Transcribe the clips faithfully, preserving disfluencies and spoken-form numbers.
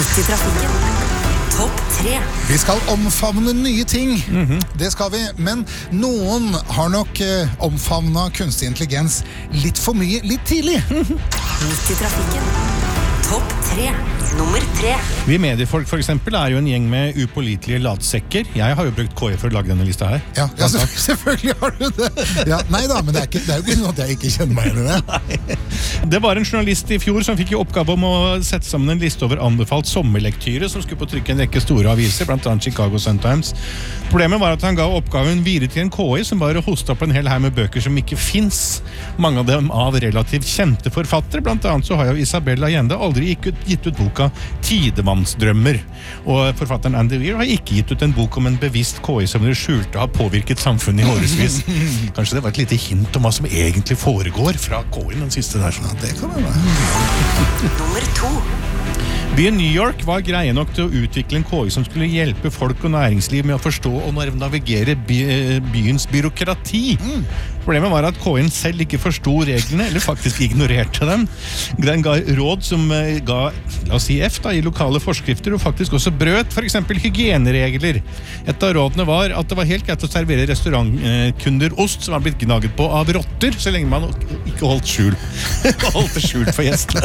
Midt i trafikken. Topp tre. Vi skal omfavne nye ting. Mm-hmm. Det skal vi, men noen har nok eh, omfavnet kunstig intelligens litt for mye, litt tidlig. Midt i trafikken. Topp tre. Nummer tre. Vi mediefolk for eksempel er jo en gjeng med upålitelige latsekker. Jeg har jo brukt K I for å lage denne lista her. Ja, ja selv- selvfølgelig har du det. Ja, nei da, men det er, ikke, det er jo ikke sånn at jeg ikke kjenner meg igjen i det. Det var en journalist i fjor som fikk i oppgave om å sette sammen en liste over anbefalt sommerlektyre som skulle på trykk en rekke store aviser, blant annet Chicago Sun-Times. Problemet var at han ga oppgaven videre til en K I som bare hostet opp en hel her med bøker som ikke finnes. Mange av dem av relativt kjente forfattere, blant annet så har jo Isabel Allende aldri gitt ut, gitt ut boka Tidemannsdrømmer. Og forfatteren Andy Weir har ikke gitt ut en bok om en bevisst K I som det skjulte har påvirket samfunnet i årevis. Kanskje det var et lite hint om hva som egentlig foregår fra K I den siste der. Ja, det kan det være. Nummer to. Byen New York var greie nok til å utvikle en K I som skulle hjelpe folk og næringsliv med å forstå og navigere by, byens byråkrati. Mm. Problemet var at K I-en selv ikke forstod reglene, eller faktisk ignorerte dem. Den ga råd som ga, la oss si F da, i lokale forskrifter, og faktisk også brøt for eksempel hygieneregler. Et av rådene var at det var helt greit å servere restaurantkunder ost som var blitt gnaget på av rotter, så lenge man ikke holdt skjul. holdt det skjult for gjestene.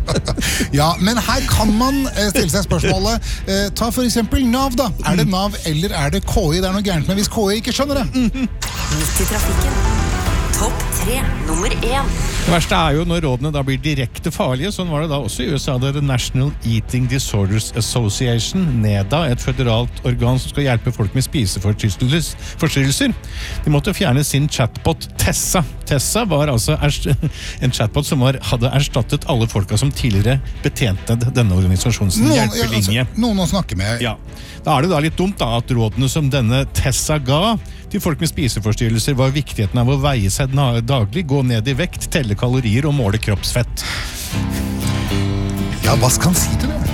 Ja, men her kan man eh, stille seg spørsmålet, eh, ta for eksempel Nav da. Er det Nav eller er det K I? Det er noe gærent med hvis K I ikke skjønner det. Mm-hmm. Midt i trafikken. Topp tre. Nummer én. Det verste er jo når rådene da blir direkte farlige. Sånn var det da også i U S A. Det er The National Eating Disorders Association, NEDA, et føderalt organ som skal hjelpe folk med spiseforstyrrelser. De måtte fjerne sin chatbot Tessa. Tessa var altså en chatbot som var, hadde erstattet alle folka som tidligere betjente denne organisasjonens hjelpelinje. Ja, altså, noen å snakke med. Ja. Da er det da litt dumt da, at rådene som denne Tessa ga til folk med spiseforstyrrelser var viktigheten av å veie seg daglig, gå ned i vekt, telle kalorier og måle kroppsfett. Ja, hva skal han si til det?